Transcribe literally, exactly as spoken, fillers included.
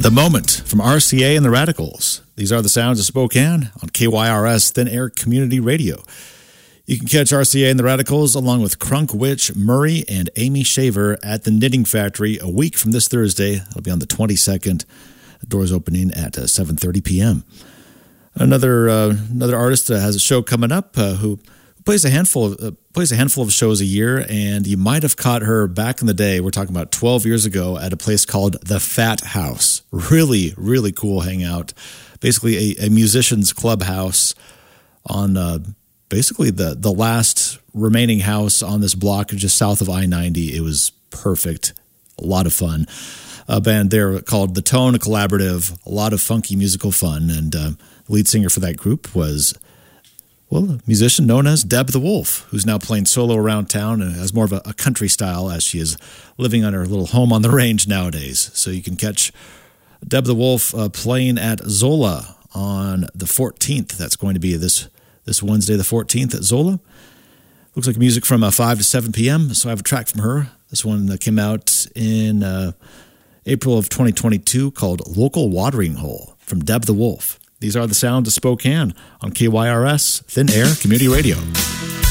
The Moment from R C A and the Radicals. These are the sounds of Spokane on K Y R S Thin Air Community Radio. You can catch R C A and the Radicals along with Crunk Witch, Murray, and Amy Shaver at the Knitting Factory a week from this Thursday. It'll be on the twenty-second. The doors opening at uh, seven thirty p.m. Another uh, another artist uh, has a show coming up uh, who plays a handful of uh, plays a handful of shows a year, and you might have caught her back in the day. We're talking about twelve years ago at a place called the Fat House. Really, really cool hangout. Basically, a, a musician's clubhouse on uh, basically the the last remaining house on this block, just south of I ninety. It was perfect. A lot of fun. A band there called The Tone Collaborative. A lot of funky musical fun, and uh, the lead singer for that group was, well, a musician known as Deb the Wolf, who's now playing solo around town and has more of a, a country style as she is living on her little home on the range nowadays. So you can catch Deb the Wolf uh, playing at Zola on the fourteenth. That's going to be this this Wednesday, the fourteenth at Zola. Looks like music from uh, five to seven p.m. So I have a track from her. This one that came out in uh, April of twenty twenty-two called Local Watering Hole from Deb the Wolf. These are the sounds of Spokane on K Y R S Thin Air Community Radio.